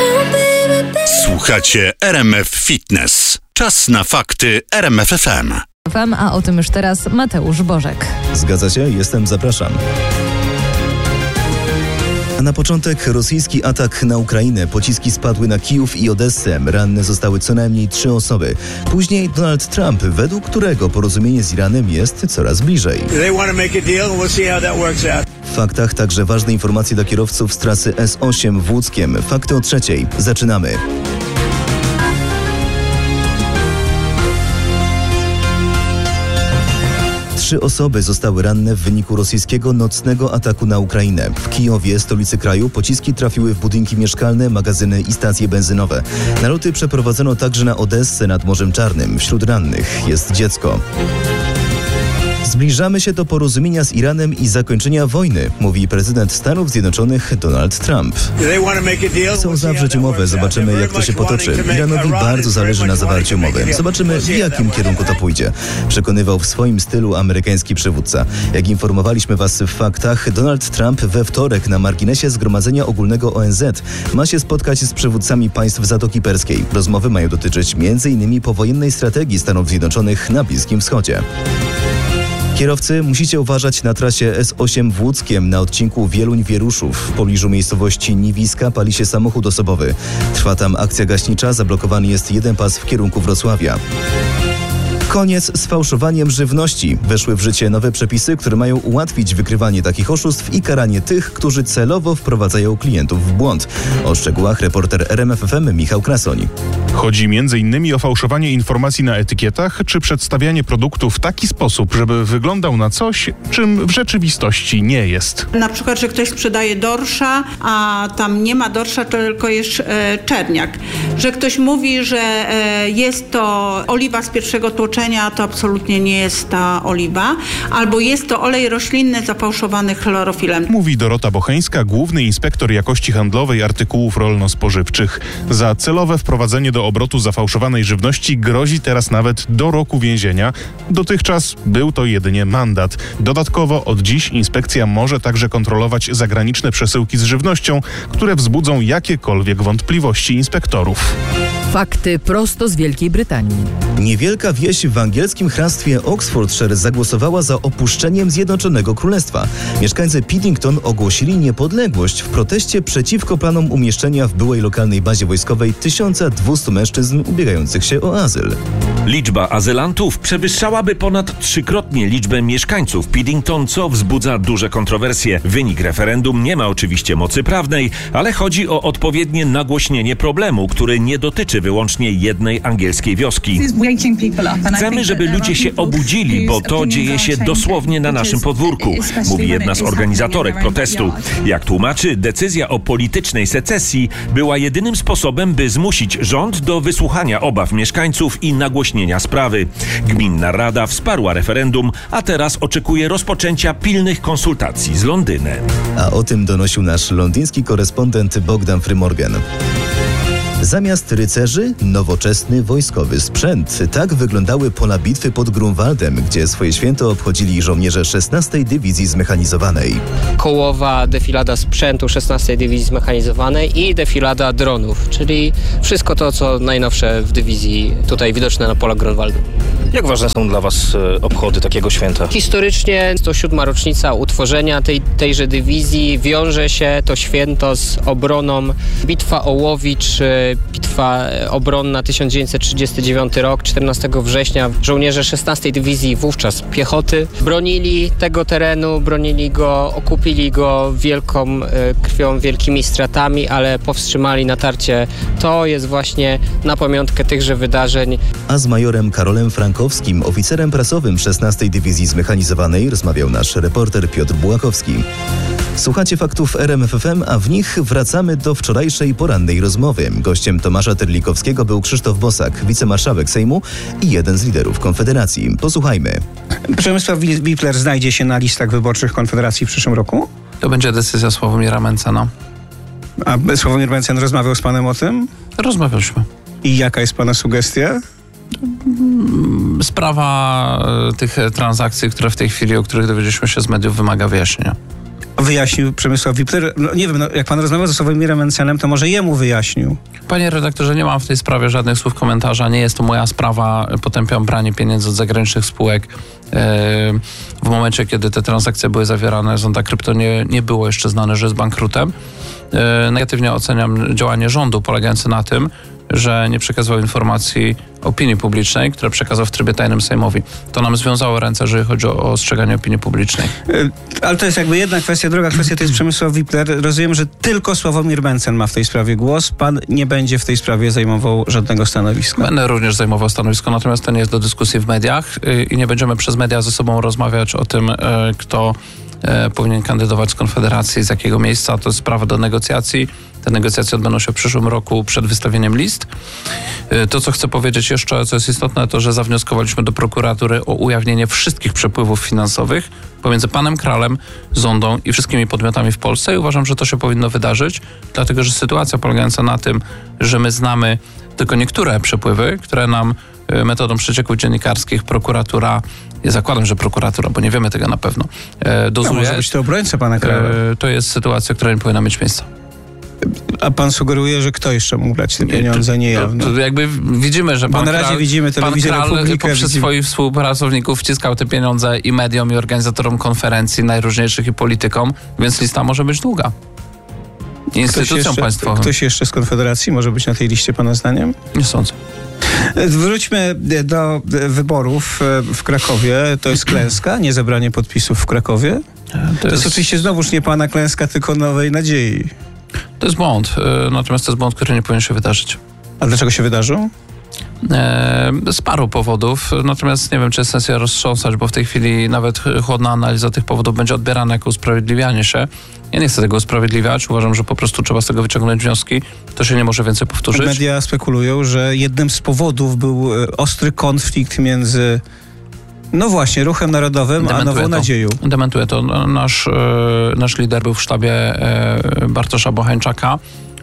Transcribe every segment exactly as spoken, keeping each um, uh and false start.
Słuchacie R M F Fitness. Czas na fakty R M F F M. A o tym już teraz Mateusz Bożek. Zgadza się, jestem, zapraszam. A na początek rosyjski atak na Ukrainę. Pociski spadły na Kijów i Odessę. Ranne zostały co najmniej trzy osoby. Później Donald Trump, według którego porozumienie z Iranem jest coraz bliżej. W faktach także ważne informacje dla kierowców z trasy S osiem w Łódzkiem. Fakty o trzeciej. Zaczynamy. Trzy osoby zostały ranne w wyniku rosyjskiego nocnego ataku na Ukrainę. W Kijowie, stolicy kraju, pociski trafiły w budynki mieszkalne, magazyny i stacje benzynowe. Naloty przeprowadzono także na Odessę nad Morzem Czarnym. Wśród rannych jest dziecko. Zbliżamy się do porozumienia z Iranem i zakończenia wojny, mówi prezydent Stanów Zjednoczonych Donald Trump. Chcą zawrzeć umowę, zobaczymy jak to się potoczy. Iranowi bardzo zależy na zawarciu umowy. Zobaczymy w jakim kierunku to pójdzie, przekonywał w swoim stylu amerykański przywódca. Jak informowaliśmy was w faktach, Donald Trump we wtorek na marginesie Zgromadzenia Ogólnego O N Z ma się spotkać z przywódcami państw Zatoki Perskiej. Rozmowy mają dotyczyć między innymi powojennej strategii Stanów Zjednoczonych na Bliskim Wschodzie. Kierowcy, musicie uważać na trasie S osiem w Łódzkiem na odcinku Wieluń-Wieruszów. W pobliżu miejscowości Niwiska pali się samochód osobowy. Trwa tam akcja gaśnicza, zablokowany jest jeden pas w kierunku Wrocławia. Koniec z fałszowaniem żywności. Weszły w życie nowe przepisy, które mają ułatwić wykrywanie takich oszustw i karanie tych, którzy celowo wprowadzają klientów w błąd. O szczegółach reporter R M F F M Michał Krasoń. Chodzi między innymi o fałszowanie informacji na etykietach, czy przedstawianie produktu w taki sposób, żeby wyglądał na coś, czym w rzeczywistości nie jest. Na przykład, że ktoś sprzedaje dorsza, a tam nie ma dorsza, tylko jest e, czerniak. Że ktoś mówi, że e, jest to oliwa z pierwszego tłoczenia, to absolutnie nie jest ta oliwa, albo jest to olej roślinny zafałszowany chlorofilem. Mówi Dorota Bocheńska, główny inspektor jakości handlowej artykułów rolno-spożywczych. Za celowe wprowadzenie do obrotu zafałszowanej żywności grozi teraz nawet do roku więzienia. Dotychczas był to jedynie mandat. Dodatkowo od dziś inspekcja może także kontrolować zagraniczne przesyłki z żywnością, które wzbudzą jakiekolwiek wątpliwości inspektorów. Fakty prosto z Wielkiej Brytanii. Niewielka wieś w angielskim hrabstwie Oxfordshire zagłosowała za opuszczeniem Zjednoczonego Królestwa. Mieszkańcy Piddington ogłosili niepodległość w proteście przeciwko planom umieszczenia w byłej lokalnej bazie wojskowej tysiąc dwieście mężczyzn ubiegających się o azyl. Liczba azylantów przewyższałaby ponad trzykrotnie liczbę mieszkańców Piddington, co wzbudza duże kontrowersje. Wynik referendum nie ma oczywiście mocy prawnej, ale chodzi o odpowiednie nagłośnienie problemu, który nie dotyczy wyłącznie jednej angielskiej wioski. Chcemy, żeby ludzie się obudzili, bo to dzieje się dosłownie na naszym podwórku, mówi jedna z organizatorek protestu. Jak tłumaczy, decyzja o politycznej secesji była jedynym sposobem, by zmusić rząd do wysłuchania obaw mieszkańców i nagłośnienia sprawy. Gminna Rada wsparła referendum, a teraz oczekuje rozpoczęcia pilnych konsultacji z Londynem. A o tym donosił nasz londyński korespondent Bogdan Frymorgan. Zamiast rycerzy, nowoczesny wojskowy sprzęt. Tak wyglądały pola bitwy pod Grunwaldem, gdzie swoje święto obchodzili żołnierze szesnastej Dywizji Zmechanizowanej. Kołowa defilada sprzętu szesnastej Dywizji Zmechanizowanej i defilada dronów, czyli wszystko to, co najnowsze w dywizji, tutaj widoczne na polach Grunwaldu. Jak ważne są dla was obchody takiego święta? Historycznie to siódma rocznica utworzenia tej, tejże dywizji. Wiąże się to święto z obroną. Bitwa o Łowicz, bitwa obronna tysiąc dziewięćset trzydziesty dziewiąty rok, czternastego września. Żołnierze szesnastej Dywizji, wówczas piechoty, bronili tego terenu, bronili go, okupili go wielką krwią, wielkimi stratami, ale powstrzymali natarcie. To jest właśnie na pamiątkę tychże wydarzeń. A z majorem Karolem Frankowskim, oficerem prasowym szesnastej Dywizji Zmechanizowanej, rozmawiał nasz reporter Piotr Bułakowski. Słuchacie faktów R M F F M, a w nich wracamy do wczorajszej porannej rozmowy. Gościem Tomasza Terlikowskiego był Krzysztof Bosak, wicemarszałek Sejmu i jeden z liderów Konfederacji. Posłuchajmy. Przemysław Wipler znajdzie się na listach wyborczych Konfederacji w przyszłym roku? To będzie decyzja Sławomira Mencena. A Sławomir Mencen rozmawiał z panem o tym? Rozmawialiśmy. I jaka jest pana sugestia? Sprawa tych transakcji, które w tej chwili, o których dowiedzieliśmy się z mediów, wymaga wyjaśnienia. Wyjaśnił Przemysław Wipler. No, nie wiem, no, jak pan rozmawiał ze Sławomirem Mencenem, to może jemu wyjaśnił. Panie redaktorze, nie mam w tej sprawie żadnych słów komentarza. Nie jest to moja sprawa. Potępiam branie pieniędzy od zagranicznych spółek. W momencie, kiedy te transakcje były zawierane, Zonda Krypto nie, nie było jeszcze znane, że jest bankrutem. Negatywnie oceniam działanie rządu polegające na tym, że nie przekazywał informacji opinii publicznej, które przekazał w trybie tajnym Sejmowi. To nam związało ręce, jeżeli chodzi o, o ostrzeganie opinii publicznej. Ale to jest jakby jedna kwestia. Druga kwestia to jest Przemysław Wipler. Rozumiem, że tylko Sławomir Mencen ma w tej sprawie głos. Pan nie będzie w tej sprawie zajmował żadnego stanowiska. Będę również zajmował stanowisko, natomiast to nie jest do dyskusji w mediach i nie będziemy przez media ze sobą rozmawiać o tym, kto powinien kandydować z Konfederacji, z jakiego miejsca. To jest sprawa do negocjacji. Te negocjacje odbędą się w przyszłym roku przed wystawieniem list. To, co chcę powiedzieć jeszcze, co jest istotne, to, że zawnioskowaliśmy do prokuratury o ujawnienie wszystkich przepływów finansowych pomiędzy panem Kralem, Zondą i wszystkimi podmiotami w Polsce i uważam, że to się powinno wydarzyć, dlatego, że sytuacja polegająca na tym, że my znamy tylko niektóre przepływy, które nam metodą przecieków dziennikarskich prokuratura, ja zakładam, że prokuratura, bo nie wiemy tego na pewno, dozuje. No, może być to obrońca pana Krala. To jest sytuacja, która nie powinna mieć miejsca. A pan sugeruje, że kto jeszcze mógł brać te pieniądze niejawne? To, to jakby widzimy, że pan Bo na razie Kral, widzimy telewizję pan Kral Republikę, poprzez widzimy. swoich współpracowników wciskał te pieniądze i mediom, i organizatorom konferencji najróżniejszych, i politykom, więc lista może być długa. Instytucją ktoś jeszcze, państwową. Ktoś jeszcze z Konfederacji może być na tej liście pana zdaniem? Nie sądzę. Wróćmy do wyborów w Krakowie. To jest klęska, nie zebranie podpisów w Krakowie? To, to jest, jest oczywiście znowuż nie pana klęska, tylko Nowej Nadziei. To jest błąd, natomiast to jest błąd, który nie powinien się wydarzyć. A dlaczego się wydarzył? E, z paru powodów, natomiast nie wiem, czy jest sens je roztrząsać, bo w tej chwili nawet chłodna analiza tych powodów będzie odbierana jako usprawiedliwianie się. Ja nie chcę tego usprawiedliwiać, uważam, że po prostu trzeba z tego wyciągnąć wnioski. To się nie może więcej powtórzyć. Media spekulują, że jednym z powodów był ostry konflikt między no właśnie, Ruchem Narodowym, Dementuję a Nową to. Nadzieją. Dementuję to. Nasz, nasz lider był w sztabie Bartosza Bochańczaka.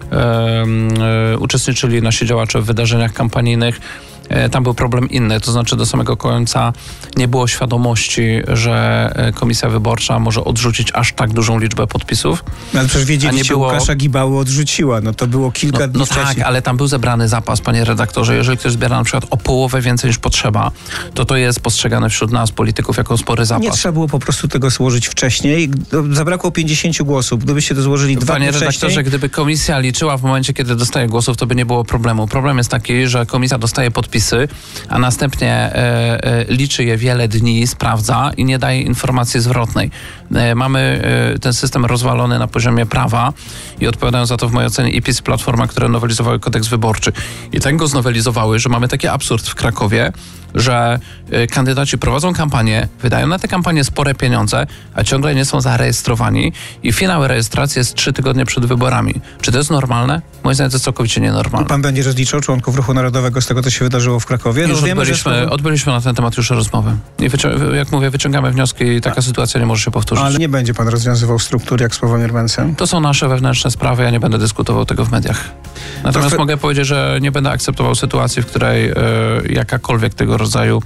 Uczestniczyli nasi działacze w wydarzeniach kampanijnych. Tam był problem inny, to znaczy do samego końca nie było świadomości, że Komisja Wyborcza może odrzucić aż tak dużą liczbę podpisów. No ale przecież wiedzieliście, było... Łukasza Gibały odrzuciła, no to było kilka no, dni no wcześniej. Tak, ale tam był zebrany zapas, panie redaktorze. Jeżeli ktoś zbiera na przykład o połowę więcej niż potrzeba, to to jest postrzegane wśród nas, polityków, jako spory zapas. Nie trzeba było po prostu tego złożyć wcześniej. Zabrakło pięćdziesięciu głosów. Gdybyście to złożyli dwa Panie dni redaktorze, wcześniej... gdyby komisja liczyła w momencie, kiedy dostaje głosów, to by nie było problemu. Problem jest taki, że komisja dostaje podpisy, a następnie e, e, liczy je wiele dni, sprawdza i nie daje informacji zwrotnej. E, mamy e, ten system rozwalony na poziomie prawa i odpowiadają za to w mojej ocenie i PiS, Platforma, które nowelizowały kodeks wyborczy. I tak go znowelizowały, że mamy taki absurd w Krakowie, że y, kandydaci prowadzą kampanię, wydają na te kampanie spore pieniądze, a ciągle nie są zarejestrowani i finał rejestracji jest trzy tygodnie przed wyborami. Czy to jest normalne? Moim zdaniem to jest całkowicie nienormalne. Pan będzie rozliczał członków Ruchu Narodowego z tego, co się wydarzyło w Krakowie? Już no, wiemy, odbyliśmy, że... odbyliśmy na ten temat już rozmowę. I wycią- jak mówię, wyciągamy wnioski i taka a. sytuacja nie może się powtórzyć. Ale nie będzie pan rozwiązywał struktur jak Sławomir Mencen? To są nasze wewnętrzne sprawy, ja nie będę dyskutował tego w mediach. Natomiast to... mogę powiedzieć, że nie będę akceptował sytuacji, w której y, jakakolwiek tego rodzaju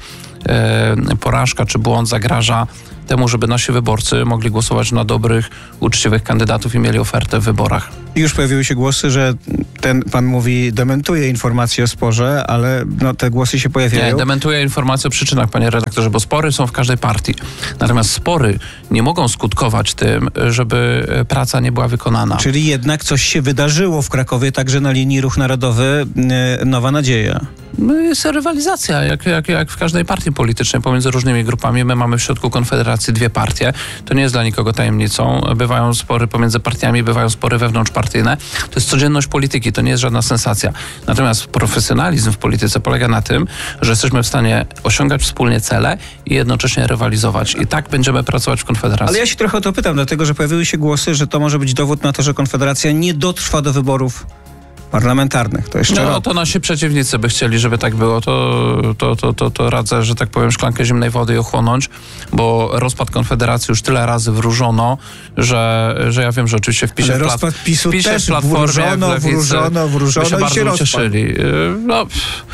y, porażka czy błąd zagraża temu, żeby nasi wyborcy mogli głosować na dobrych, uczciwych kandydatów i mieli ofertę w wyborach. Już pojawiły się głosy, że ten pan mówi, dementuje informacje o sporze, ale no, te głosy się pojawiają. Nie, dementuje informacje o przyczynach, panie redaktorze, bo spory są w każdej partii. Natomiast spory nie mogą skutkować tym, żeby praca nie była wykonana. Czyli jednak coś się wydarzyło w Krakowie, także na linii Ruch Narodowy, yy, Nowa Nadzieja. No jest rywalizacja, jak, jak, jak w każdej partii politycznej pomiędzy różnymi grupami. My mamy w środku Konfederacji dwie partie. To nie jest dla nikogo tajemnicą. Bywają spory pomiędzy partiami, bywają spory wewnątrzpartyjne. To jest codzienność polityki, to nie jest żadna sensacja. Natomiast profesjonalizm w polityce polega na tym, że jesteśmy w stanie osiągać wspólnie cele i jednocześnie rywalizować. I tak będziemy pracować w Konfederacji. Ale ja się trochę o to pytam, dlatego że pojawiły się głosy, że to może być dowód na to, że Konfederacja nie dotrwa do wyborów parlamentarnych. To jeszcze No rok. to nasi przeciwnicy by chcieli, żeby tak było. To, to, to, to, to radzę, że tak powiem, szklankę zimnej wody i ochłonąć, bo rozpad Konfederacji już tyle razy wróżono, że, że ja wiem, że oczywiście w PiSie... Ale rozpad plat- PiSu w PiSie też w Platformie, wróżono, w Lewicy wróżono, wróżono by się i bardzo się rozpadł. ucieszyli. No...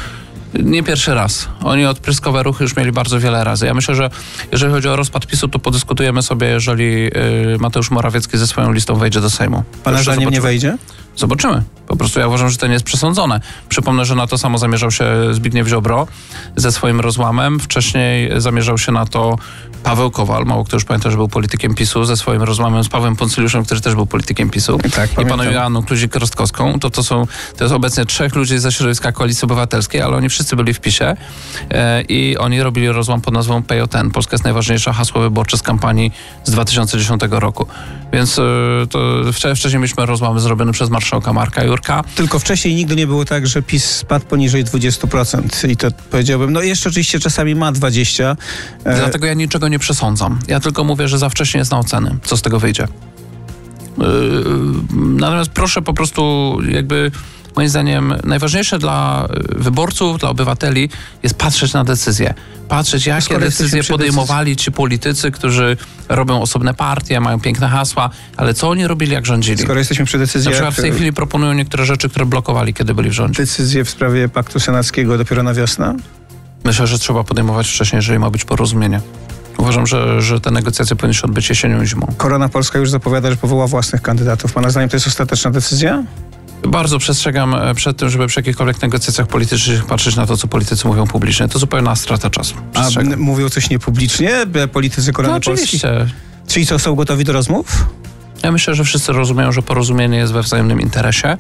Nie pierwszy raz. Oni odpryskowe ruchy już mieli bardzo wiele razy. Ja myślę, że jeżeli chodzi o rozpad PiSu, to podyskutujemy sobie, jeżeli y, Mateusz Morawiecki ze swoją listą wejdzie do Sejmu. Pana zdaniem nie wejdzie? Zobaczymy. Po prostu ja uważam, że to nie jest przesądzone. Przypomnę, że na to samo zamierzał się Zbigniew Ziobro ze swoim rozłamem. Wcześniej zamierzał się na to Paweł Kowal. Mało kto już pamięta, że był politykiem PiSu ze swoim rozłamem z Pawłem Poncyliuszem, który też był politykiem PiSu. Tak, i panią Joanną Kluzik-Rostkowską. To, to są, to jest obecnie trzech ludzi ze środowiska Koalicji Obywatelskiej, ale oni wszyscy byli w PiSie e, i oni robili rozłam pod nazwą P J N. Polska jest najważniejsza, hasło wyborcze z kampanii z dwa tysiące dziesiątego roku. Więc e, to wcześniej mieliśmy rozłamy zrobione przez marszałka Marka Jurka. Tylko wcześniej nigdy nie było tak, że PiS spadł poniżej dwadzieścia procent i to powiedziałbym, no jeszcze oczywiście czasami ma dwadzieścia procent. E... Dlatego ja niczego nie przesądzam. Ja tylko mówię, że za wcześnie jest na oceny, co z tego wyjdzie. Yy, natomiast proszę po prostu jakby moim zdaniem najważniejsze dla wyborców, dla obywateli jest patrzeć na decyzje. Patrzeć, jakie Skoro decyzje podejmowali ci politycy, którzy robią osobne partie, mają piękne hasła, ale co oni robili, jak rządzili? Skoro jesteśmy przy decyzjach... Na przykład w tej chwili proponują niektóre rzeczy, które blokowali, kiedy byli w rządzie. Decyzje w sprawie paktu senackiego dopiero na wiosnę? Myślę, że trzeba podejmować wcześniej, jeżeli ma być porozumienie. Uważam, że, że te negocjacje powinny się odbyć jesienią i zimą. Korona Polska już zapowiada, że powoła własnych kandydatów. Pana zdaniem to jest ostateczna decyzja? Bardzo przestrzegam przed tym, żeby przy jakichkolwiek negocjacjach politycznych patrzeć na to, co politycy mówią publicznie. To zupełna strata czasu. A mówią coś niepublicznie politycy Korony no, Polskiej? Oczywiście. Czyli co, są gotowi do rozmów? Ja myślę, że wszyscy rozumieją, że porozumienie jest we wzajemnym interesie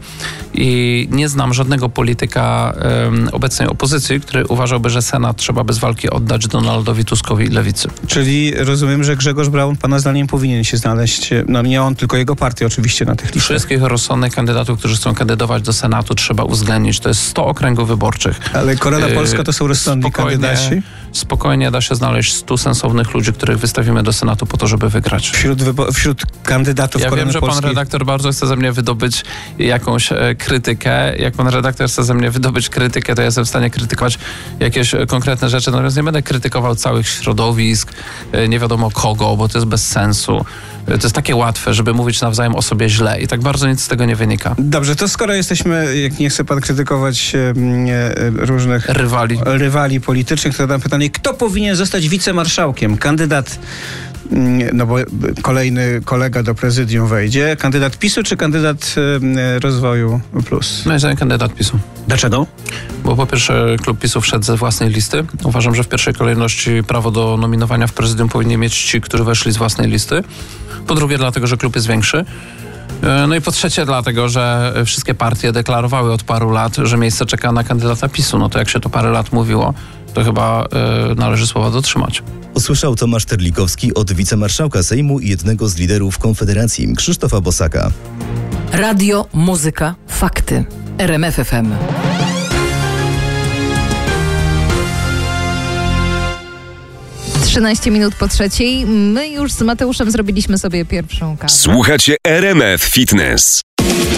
i nie znam żadnego polityka um, obecnej opozycji, który uważałby, że Senat trzeba bez walki oddać Donaldowi Tuskowi i Lewicy. Czyli rozumiem, że Grzegorz Braun pana zdaniem powinien się znaleźć, no nie on, tylko jego partia oczywiście na tych listach. Wszystkich rozsądnych kandydatów, którzy chcą kandydować do Senatu, trzeba uwzględnić. To jest sto okręgów wyborczych. Ale Korona Polska to są rozsądni spokojnie, kandydaci? Spokojnie da się znaleźć stu sensownych ludzi, których wystawimy do Senatu po to, żeby wygrać. Wśród, wybo- wśród kandydatów Ja Korony wiem, że Polskiej... pan redaktor bardzo chce ze mnie wydobyć jakąś e, krytykę. Jak pan redaktor chce ze mnie wydobyć krytykę, to ja jestem w stanie krytykować jakieś e, konkretne rzeczy. Natomiast nie będę krytykował całych środowisk, e, nie wiadomo kogo, bo to jest bez sensu. E, to jest takie łatwe, żeby mówić nawzajem o sobie źle i tak bardzo nic z tego nie wynika. Dobrze, to skoro jesteśmy, jak nie chce pan krytykować e, różnych rywali. rywali politycznych, to dam pytanie, kto powinien zostać wicemarszałkiem? Kandydat, no bo kolejny kolega do prezydium wejdzie, kandydat PiSu czy kandydat e, Rozwoju Plus? Moim zdaniem kandydat PiSu. Dlaczego? Bo po pierwsze klub PiSu wszedł ze własnej listy. Uważam, że w pierwszej kolejności prawo do nominowania w prezydium powinni mieć ci, którzy weszli z własnej listy. Po drugie dlatego, że klub jest większy. No i po trzecie dlatego, że wszystkie partie deklarowały od paru lat, że miejsce czeka na kandydata PiSu. No to jak się to parę lat mówiło, to chyba y, należy słowa dotrzymać. Usłyszał Tomasz Terlikowski od wicemarszałka Sejmu i jednego z liderów Konfederacji, Krzysztofa Bosaka. Radio, muzyka, fakty. R M F F M. trzynaście minut po trzeciej. My już z Mateuszem zrobiliśmy sobie pierwszą kawę. Słuchacie R M F Fitness.